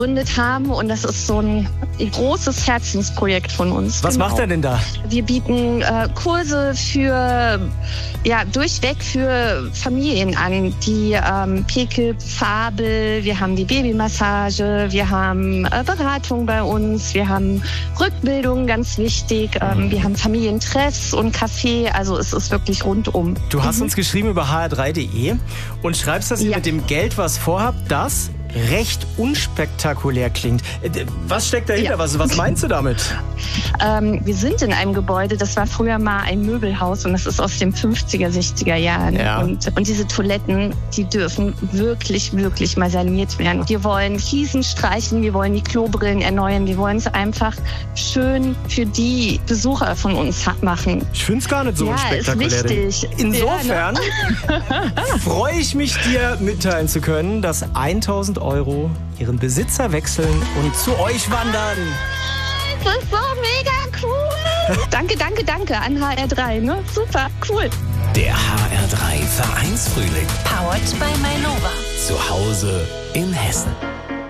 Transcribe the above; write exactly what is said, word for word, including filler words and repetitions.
gegründet haben. Und das ist so ein großes Herzensprojekt von uns. Was genau. macht er denn da? Wir bieten äh, Kurse für, ja, durchweg für Familien an. Die ähm, Pickup, Fabel, wir haben die Babymassage, wir haben äh, Beratung bei uns, wir haben Rückbildung, ganz wichtig. Ähm, wir haben Familientreffs und Café, also es ist wirklich rundum. Du hast Mhm. uns geschrieben über h r drei punkt d e und schreibst, dass ihr Ja. mit dem Geld was vorhabt, das recht unspektakulär klingt. Äh, Was steckt dahinter? Ja. Was, was meinst du damit? Ähm, wir sind in einem Gebäude, das war früher mal ein Möbelhaus und das ist aus den fünfziger, sechziger Jahren. Ja. Und, und diese Toiletten, die dürfen wirklich, wirklich mal saniert werden. Wir wollen Fliesen streichen, wir wollen die Klobrillen erneuern, wir wollen es einfach schön für die Besucher von uns ha- machen. Ich finde es gar nicht so Ja, unspektakulär. ist wichtig. Insofern freue ich mich, dir mitteilen zu können, dass tausend Euro ihren Besitzer wechseln und zu euch wandern. Das ist so mega cool. Danke, danke, danke an H R drei. Ne? Super, cool. Der H R drei Vereinsfrühling. Powered by Mainova. Zu Hause in Hessen.